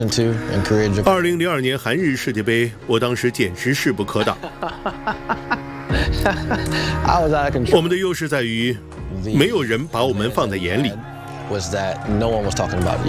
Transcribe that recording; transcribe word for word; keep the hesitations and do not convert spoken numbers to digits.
二零零二年韩日世界杯，我当时简直势不可挡。我们的优势在于，没有人把我们放在眼里。